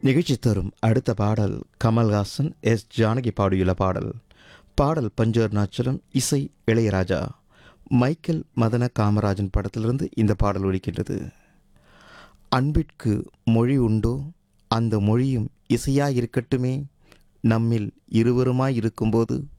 நிகழ்ச்சி தரும் அடுத்த பாடல் கமல்ஹாசன் எஸ் ஜானகி பாடியுள்ள பாடல். பாடல் பஞ்சவர்ணாச்சலம், இசை இளையராஜா. மைக்கேல் மதன காமராஜன் படத்திலிருந்து இந்த பாடல் ஒலிக்கின்றது. அன்பிற்கு மொழி உண்டோ, அந்த மொழியும் இசையாயிருக்கட்டுமே. நம்மில் இருவருமாய் இருக்கும்போது